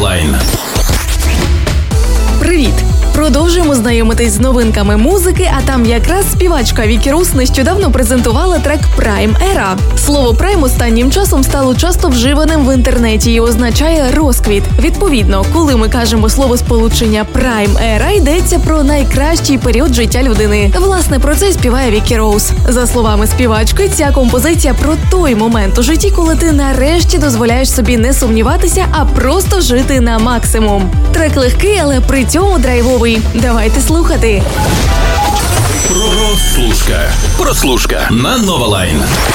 Новалайн. Привіт! Продовжуємо знайомитись з новинками музики, а там якраз співачка Вікі Роуз нещодавно презентувала трек «Prime Era». Слово «Prime» останнім часом стало часто вживаним в інтернеті і означає «розквіт». Відповідно, коли ми кажемо словосполучення «Prime Era», йдеться про найкращий період життя людини. Власне, про це співає Вікі Роуз. За словами співачки, ця композиція про той момент у житті, коли ти нарешті дозволяєш собі не сумніватися, а просто жити на максимум. Трек легкий, але при цьому драйвовий. Давайте слухати. Прослушка на Новалайн.